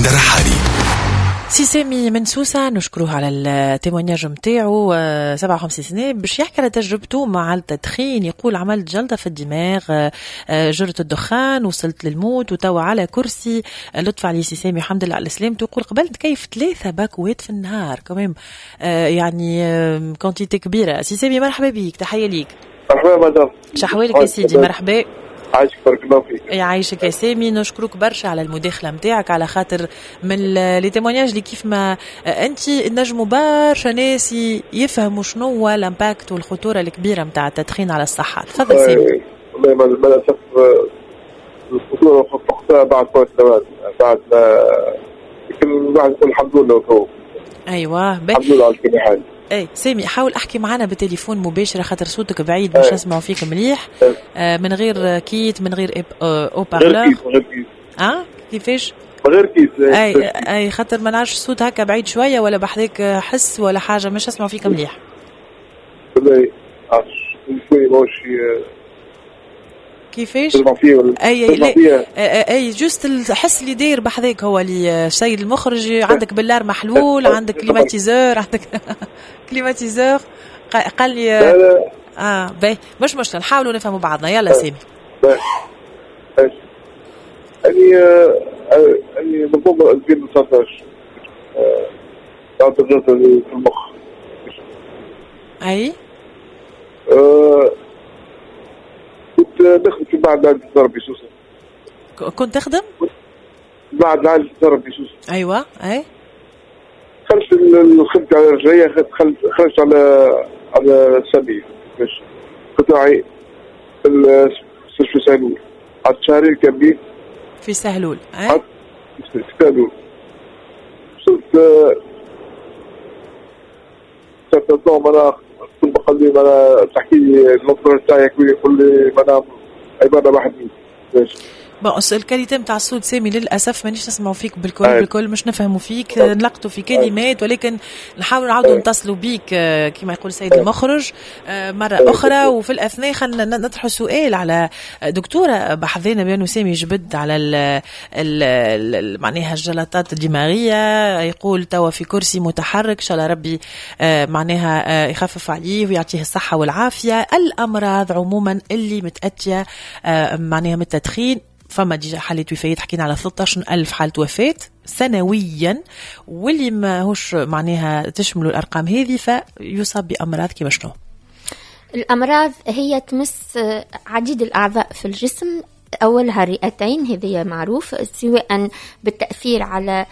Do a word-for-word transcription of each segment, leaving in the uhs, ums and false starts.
عند رحالي. سي سامي من سوسة نشكروه على التيمونياج متاعو سبعة وخمسين سنة باش يحكي على تجربته مع التدخين. يقول عملت جلطة في الدماغ، جرت الدخان، وصلت للموت، وتوا على كرسي. لطف علي سي سامي، الحمد لله على سلامته. يقول قبلت كيف ثلاثة باكوات في النهار كمان، يعني كونتيتي كبيرة. سي سامي مرحبا بيك، تحية ليك. مرحبا مدام، شحوالك يا سيدي؟ مرحبا، عايشك بارك الله فيك. يعيشك يا سامي، نشكرك برشا على المداخله نتاعك، على خاطر من لي تيمونياج اللي كيف ما انت نجموا برشا ناس يفهموا شنو هو الامباكت والخطوره الكبيره نتاع التدخين على الصحه. تفضل سامي. والله مع الاسف الخطوره فقدتها بعد فوات سنوات، بعد يمكن الواحد يقول الحمد لله وتو. ايوه الحمد لله على كل حال. اي سامي، حاول احكي معنا بالتليفون مباشره خاطر صوتك بعيد باش نسمعوا فيك مليح. آه من غير كيت، من غير او بارلور. غير كيت، غير كيت. اه كيفاش؟ غير كيت. اي اي خاطر ما نعرفش الصوت هكا بعيد شويه، ولا بحذاك حس ولا حاجه مش نسمعوا فيك مليح. والله عرفش شويه ماشي كيفاش؟ اي لا اي جوست الحس اللي داير بحذاك هو اللي السيد المخرج. عندك بلار محلول، عندك كليماتيزور، عندك كليماتيزور. قال لي اه باهي مش مشكله، نحاولوا نفهموا بعضنا. يلا سامي. اني اني بالضبط ألفين وتسعطاش تعرضت في المخ. اي كنت نخدم في بعد عالج الضربي سوسة. كنت تخدم؟ بعد عالج الضربي سوسة. أيوة أي. خرجت الخدمة على رجلية، خرجت على على سبيل باش قطاعي في مستشفى سهلول. عاد شهرين كاملين في سهلول. أي. في سهلول. وصلت صرت الضوء أنا كل ما قال لي أنا تحكي لي النظر تاعك ويقول لي أنا عبارة واحد مين. بس الكلمة نتاع الصوت سامي للأسف مانيش نسمعوا فيك بالكل بالكل، مش نفهموا فيك، نلقطوا في كلمات، ولكن نحاول نعاودوا نتصلوا بيك كما يقول السيد المخرج مرة أخرى. وفي الأثناء خلنا نطرح سؤال على دكتورة بحثنا بأنه سامي جبد على ال ال معناها الجلطات الدماغية. يقول توا في كرسي متحرك، شاء الله ربي معناها يخفف عليه ويعطيه الصحة والعافية. الأمراض عموما اللي متأتية معناها من التدخين، فما ديجا حالة وفاة، حكينا على ثلاثة عشر ألف حالة وفاة سنويا، واللي ما هوش معناها تشمل الأرقام هذه فيصاب بأمراض كما شنو؟ الأمراض هي تمس عديد الأعضاء في الجسم، أولها الرئتين، هذه معروف، سواء بالتأثير على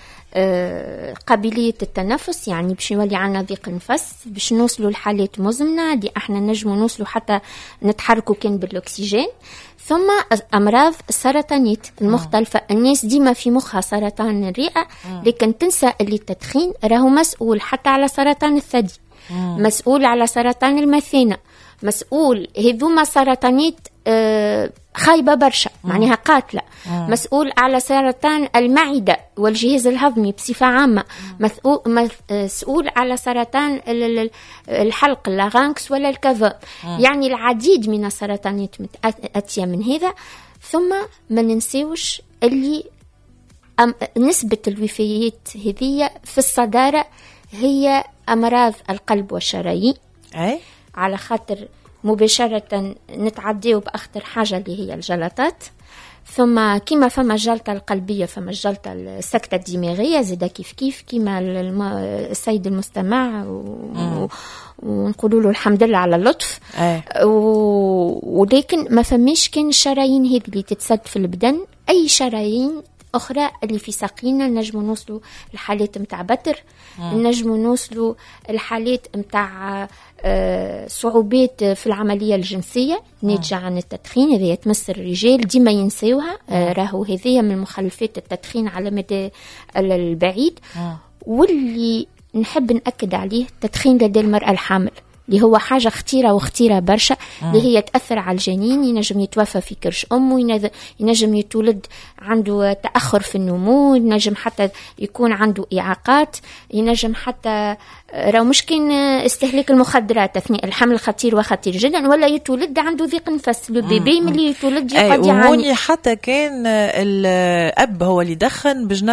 قابلية التنفس، يعني باش يولي عنا ضيق نفس، باش نوصلوا لحالات مزمنة اللي احنا نجموا نوصلوا حتى نتحركوا كان بالأكسجين. ثم أمراض السرطانيات المختلفة. الناس ديما في مخها سرطان الرئة، لكن تنسى اللي التدخين راهو مسؤول حتى على سرطان الثدي، مسؤول على سرطان المثانة، مسؤول هذوما سرطانيات آه خايبة برشا، معناها قاتلة. مم. مسؤول على سرطان المعدة والجهاز الهضمي بصفة عامة، مسؤول, مسؤول على سرطان الحلق اللارنكس ولا الكظام. يعني العديد من السرطانات متأتية من هذا. ثم ما ننسيوش اللي نسبة الوفيات هذه في الصدارة هي أمراض القلب والشرايين. أي؟ على خاطر مباشرة نتعديه بأخطر حاجة اللي هي الجلطات. ثم كما فما الجلطة القلبية فما الجلطة السكتة الدماغية زيدا كيف كيف كما السيد المستمع و... ونقولوا له الحمد لله على اللطف. و... ولكن ما فماش كان الشرايين هذه اللي تتسد في البدن، أي شرايين أخرى اللي في ساقينا نجموا نوصلوا الحالات متاع بتر، نجموا نوصلوا الحالات متاع آه صعوبات في العملية الجنسية ناتجة عن التدخين. هذه تمس الرجال ديما ينسيوها، آه راهو هذه من مخلفات التدخين على مدى البعيد. واللي نحب نأكد عليه التدخين لدى المرأة الحامل، اللي هو حاجة خطيرة وخطيرة برشا، اللي هي تأثر على الجنين، ينجم يتوفى في كرش أمه، ينجم يتولد عنده تأخر في النمو، ينجم حتى يكون عنده إعاقات، ينجم حتى راهو مشكل استهلاك المخدرات أثناء الحمل خطير وخطير جدا، ولا يتولد عنده ضيق نفس. البيبي ملي يتولد قد يعاني. وهوني حتى كان الأب هو اللي دخن بجنب